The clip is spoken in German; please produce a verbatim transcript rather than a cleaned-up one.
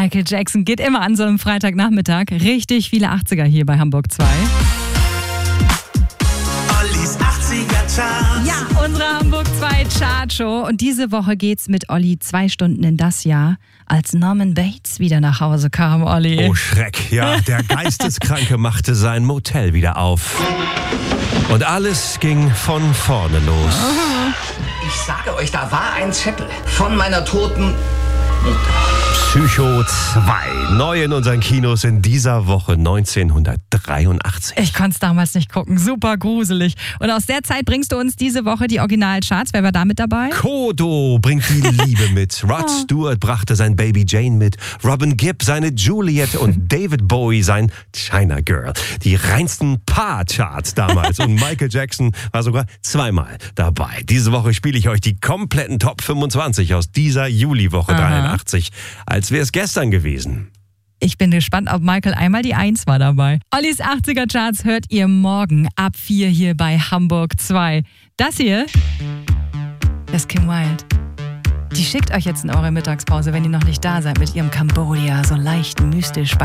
Michael Jackson geht immer an so einem Freitagnachmittag. Richtig viele achtziger hier bei Hamburg zwei. Ollis achtziger Charts. Ja, unsere Hamburg zwei Chartshow. Und diese Woche geht's mit Olli zwei Stunden in das Jahr, als Norman Bates wieder nach Hause kam, Olli. Oh Schreck, ja, der Geisteskranke machte sein Motel wieder auf. Und alles ging von vorne los. Ich sage euch, da war ein Zettel von meiner toten Mutter. Psycho zwei, neu in unseren Kinos in dieser Woche neunzehnhundertdreiundachtzig. Ich konnte es damals nicht gucken, super gruselig. Und aus der Zeit bringst du uns diese Woche die Originalcharts. Wer war da mit dabei? Kodo bringt die Liebe mit. Rod Stewart brachte sein Baby Jane mit. Robin Gibb seine Juliet und David Bowie sein China Girl. Die reinsten Paar-Charts damals. Und Michael Jackson war sogar zweimal dabei. Diese Woche spiele ich euch die kompletten Top fünfundzwanzig aus dieser Juliwoche dreiundachtzig. Als wäre es gestern gewesen. Ich bin gespannt, ob Michael einmal die Eins war dabei. Ollis achtziger Charts hört ihr morgen ab vier hier bei Hamburg zwei. Das hier ist Kim Wilde. Die schickt euch jetzt in eure Mittagspause, wenn ihr noch nicht da seid, mit ihrem Cambodia, so leicht mystisch.